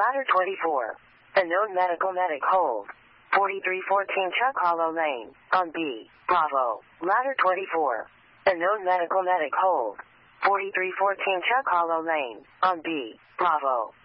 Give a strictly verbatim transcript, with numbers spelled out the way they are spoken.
Ladder twenty-four. A known medical medic hold. forty-three fourteen Chuck Hollow Lane, on B. Bravo. Ladder twenty-four. A known medical medic hold. forty-three fourteen Chuck Hollow Lane, on B. Bravo.